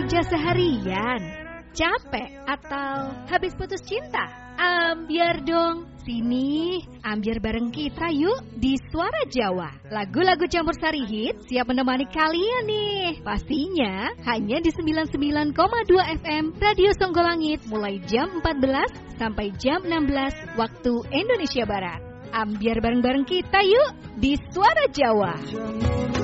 Kerja seharian, capek atau habis putus cinta? Ambiar dong, sini ambiar bareng kita yuk di Suara Jawa. Lagu-lagu campur sari hit siap menemani kalian nih. Pastinya hanya di 99,2 FM Radio Songgolangit mulai jam 14 sampai jam 16 waktu Indonesia Barat. Ambiar bareng-bareng kita yuk di Suara Jawa.